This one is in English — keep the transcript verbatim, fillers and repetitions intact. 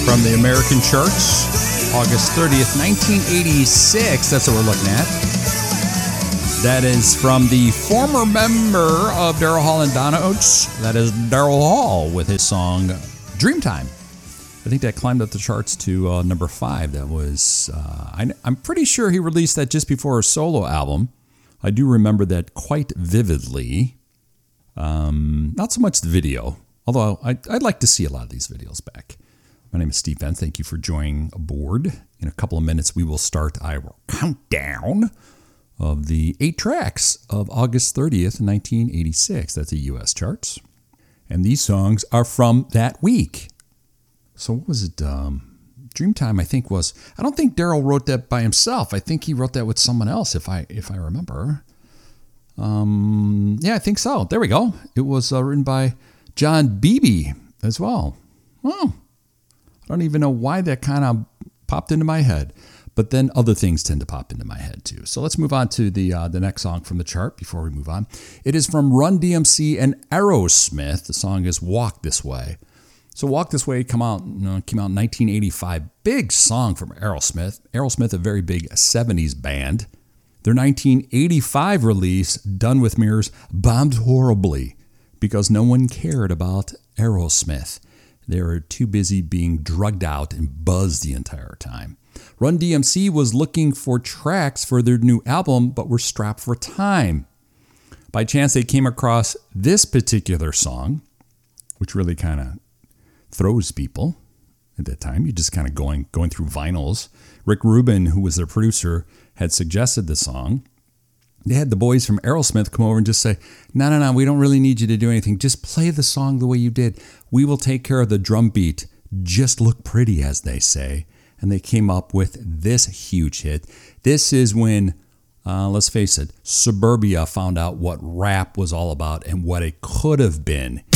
from the American charts, August thirtieth, nineteen eighty-six. That's what we're looking at. That is from the former member of Daryl Hall and Donna Oates. That is Daryl Hall with his song Dreamtime. I think that climbed up the charts to uh, number five. That was, uh, I, I'm pretty sure he released that just before a solo album. I do remember that quite vividly. Um, not so much the video, although I'd, I'd like to see a lot of these videos back. My name is Steve Venn. Thank you for joining aboard. In a couple of minutes, we will start our countdown of the eight tracks of August thirtieth, nineteen eighty-six. That's the U S charts. And these songs are from that week. So what was it? Um, Dreamtime, I think, was... I don't think Daryl wrote that by himself. I think he wrote that with someone else, if I if I remember. Um, yeah, I think so. There we go. It was uh, written by John Beebe as well. Well, I don't even know why that kind of popped into my head. But then other things tend to pop into my head too. So let's move on to the uh, the next song from the chart before we move on. It is from Run D M C and Aerosmith. The song is Walk This Way. So Walk This Way come out, you know, came out in nineteen eighty-five. Big song from Aerosmith. Aerosmith, a very big seventies band. Their nineteen eighty-five release, Done With Mirrors, bombed horribly because no one cared about Aerosmith. They were too busy being drugged out and buzzed the entire time. Run D M C was looking for tracks for their new album, but were strapped for time. By chance, they came across this particular song, which really kind of throws people at that time. You're just kind of going going through vinyls. Rick Rubin, who was their producer, had suggested the song. They had the boys from Aerosmith come over and just say, no, no, no, we don't really need you to do anything. Just play the song the way you did. We will take care of the drum beat. Just look pretty, as they say. And they came up with this huge hit. This is when, uh, let's face it, Suburbia found out what rap was all about and what it could have been